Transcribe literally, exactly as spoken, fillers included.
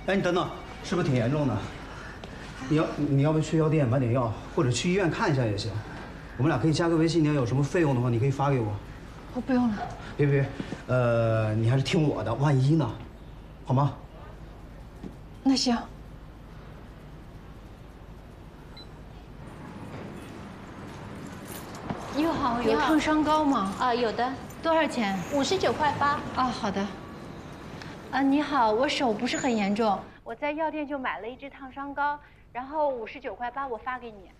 哎，你等等，是不是挺严重的？你要你要不去药店买点药，或者去医院看一下也行。我们俩可以加个微信，你要有什么费用的话，你可以发给我。 我不用了。 别别，呃，你还是听我的，万一呢？好吗？ 那行。你好，有烫伤膏吗？ 啊，有的， 多少钱？ 五十九块八。 啊，好的。啊，你好，我手不是很严重，我在药店就买了一支烫伤膏，然后五十九块八，我发给你。